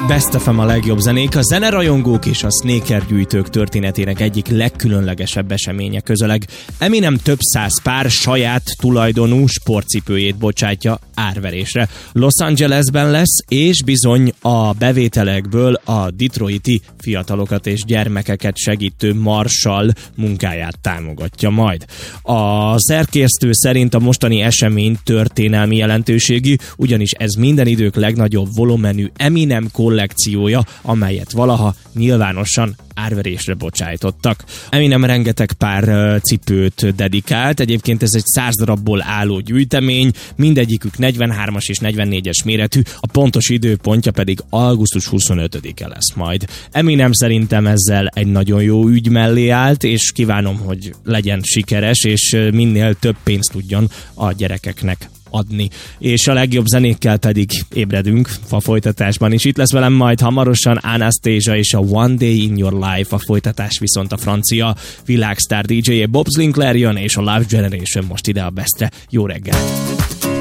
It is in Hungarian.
Best FM a legjobb zenék, a zenerajongók és a sneaker gyűjtők történetének egyik legkülönlegesebb eseménye közeleg. Eminem több száz pár saját tulajdonú sportcipőjét bocsátja árverésre. Los Angelesben lesz, és bizony a bevételekből a detroiti fiatalokat és gyermekeket segítő Marshall munkáját támogatja majd. A szerkesztő szerint a mostani esemény történelmi jelentőségű, ugyanis ez minden idők legnagyobb volumenű Eminem kollekciója, amelyet valaha nyilvánosan árverésre bocsájtottak. Eminem rengeteg pár cipőt dedikált, egyébként ez egy 100 darabból álló gyűjtemény, mindegyikük 43-as és 44-es méretű, a pontos időpontja pedig augusztus 25-e lesz majd. Eminem szerintem ezzel egy nagyon jó ügy mellé állt, és kívánom, hogy legyen sikeres, és minél több pénzt tudjon a gyerekeknek adni. És a legjobb zenékkel pedig ébredünk a folytatásban is. Itt lesz velem majd hamarosan Anastasia és a One Day in Your Life, a folytatás viszont a francia világsztár DJ-je Bob Sinclair jön, és a Love Generation most ide a Bestre. Jó reggelt!